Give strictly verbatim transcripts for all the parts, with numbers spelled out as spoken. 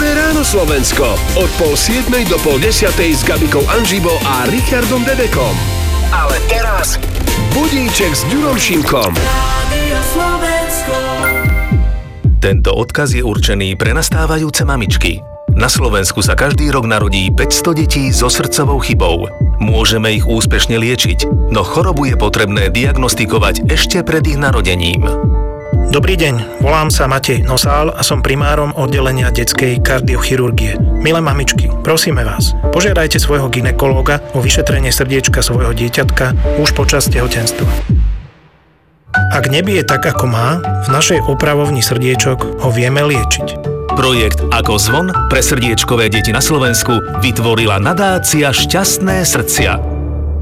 Dobré ráno Slovensko. Od pol siedmej do pol desiatej s Gabikou Anžibou a Richardom Dedekom. Ale teraz budíček s Ďurom Šimkom. Rádio Slovensko. Tento odkaz je určený pre nastávajúce mamičky. Na Slovensku sa každý rok narodí päťsto detí so srdcovou chybou. Môžeme ich úspešne liečiť, no chorobu je potrebné diagnostikovať ešte pred ich narodením. Dobrý deň, volám sa Matej Nosál a som primárom oddelenia detskej kardiochirurgie. Milé mamičky, prosíme vás, požiadajte svojho gynekológa o vyšetrenie srdiečka svojho dieťatka už počas tehotenstva. Ak nebije tak, ako má, v našej opravovni srdiečok ho vieme liečiť. Projekt Ako zvon pre srdiečkové deti na Slovensku vytvorila nadácia Šťastné srdcia.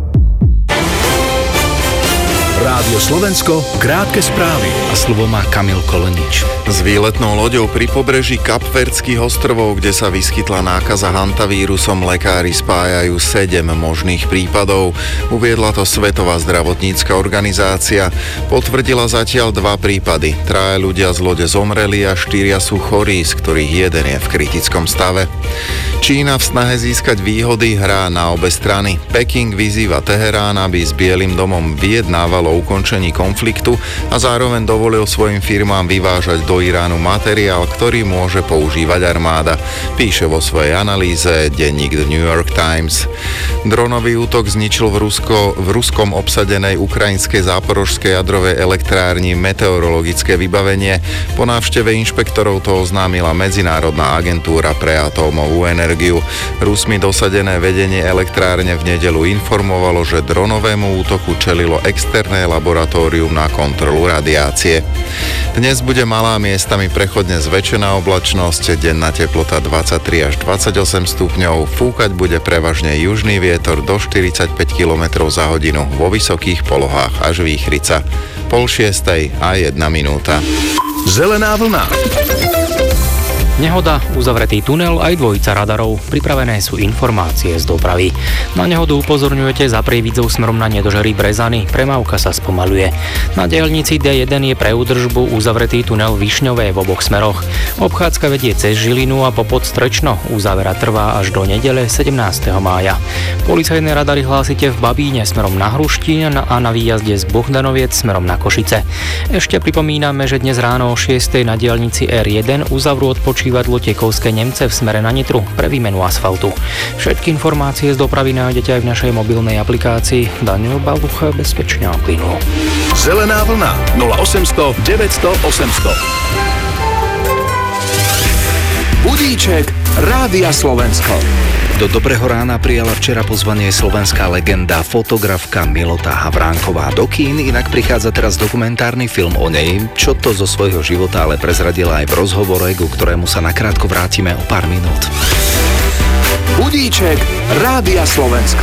Rádio Slovensko, krátke správy. A slovo má Kamil Kolenič. S výletnou loďou pri pobreží Kapverdských ostrovov, kde sa vyskytla nákaza hantavírusom, lekári spájajú sedem možných prípadov. Uviedla to Svetová zdravotnícka organizácia. Potvrdila zatiaľ dva prípady. Traja ľudia z lode zomreli a štyria sú chorí, z ktorých jeden je v kritickom stave. Čína v snahe získať výhody hrá na obe strany. Peking vyzýva Teherán, aby s Bielym domom vyjednával o ukončení konfliktu a zároveň dovolil svojim firmám vyvážať do Iránu materiál, ktorý môže používať armáda, píše vo svojej analýze denník The New York Times. Dronový útok zničil v, Rusko, v ruskom obsadenej ukrajinskej záporožskej jadrovej elektrárni meteorologické vybavenie. Po návšteve inšpektorov to oznámila Medzinárodná agentúra pre atómovú energiu. Rusmi dosadené vedenie elektrárne v nedeľu informovalo, že dronovému útoku čelilo externé laboratórium na kontrolu radiácie. Dnes bude malá miestami prechodne zväčšená oblačnosť, denná teplota dvadsaťtri až dvadsaťosem stupňov, fúkať bude prevažne južný vietor do štyridsaťpäť kilometrov za hodinu, vo vysokých polohách až výchrica. Pol šiestej a jedna minúta. Zelená vlna. Nehoda, uzavretý tunel aj dvojica radarov. Pripravené sú informácie z dopravy. Na nehodu upozorňujete za Prievidzou smerom na Nedožery Brezany. Premávka sa spomaľuje. Na diaľnici dé jeden je pre údržbu uzavretý tunel Višňové v oboch smeroch. Obchádzka vedie cez Žilinu a po Podstrečno. Uzavera trvá až do nedele sedemnásteho mája. Policajné radary hlásite v Babíne smerom na Hruštín a na výjazde z Bohdanoviec smerom na Košice. Ešte pripomíname, že dnes ráno o šiestej na diaľnici er jeden uzavrú odpočívanie Tiekovské Nemce v smere na Nitru pre výmenu asfaltu. Všetky informácie z dopravy nájdete aj v našej mobilnej aplikácii. Daniel Baluch, bezpečne a plynulo. Zelená vlna nula osemsto deväťsto osemsto. Budíček Rádia Slovensko. Do Dobrého rána prijala včera pozvanie slovenská legenda, fotografka Milota Havránková. Do kín inak prichádza teraz dokumentárny film o nej, čo to zo svojho života ale prezradila aj v rozhovore, ku ktorému sa nakrátko vrátime o pár minút. Budíček Rádia Slovensko.